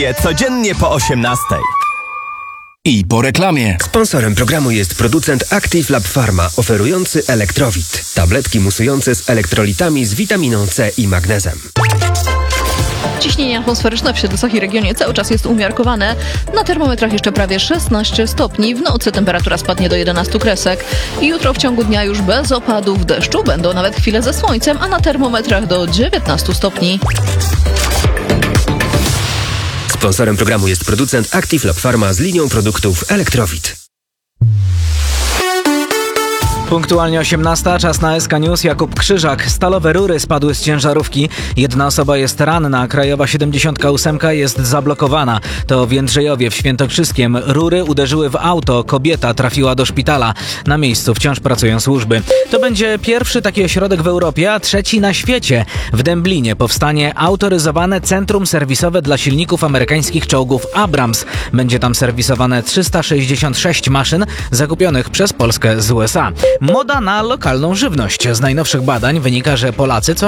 Codziennie po 18:00. I po reklamie. Sponsorem programu jest producent Active Lab Pharma, oferujący Elektrowit. Tabletki musujące z elektrolitami z witaminą C i magnezem. Ciśnienie atmosferyczne w Siedlcach i regionie cały czas jest umiarkowane. Na termometrach jeszcze prawie 16 stopni. W nocy temperatura spadnie do 11 kresek. I jutro w ciągu dnia już bez opadów deszczu. Będą nawet chwile ze słońcem, a na termometrach do 19 stopni. Sponsorem programu jest producent Active Lab Pharma z linią produktów Elektrowit. Punktualnie 18:00, czas na SK News. Jakub Krzyżak. Stalowe rury spadły z ciężarówki. Jedna osoba jest ranna. Krajowa 78 jest zablokowana. To w Jędrzejowie w Świętokrzyskiem. Rury uderzyły w auto. Kobieta trafiła do szpitala. Na miejscu wciąż pracują służby. To będzie pierwszy taki ośrodek w Europie, a trzeci na świecie. W Dęblinie powstanie autoryzowane centrum serwisowe dla silników amerykańskich czołgów Abrams. Będzie tam serwisowane 366 maszyn zakupionych przez Polskę z USA. Moda na lokalną żywność. Z najnowszych badań wynika, że Polacy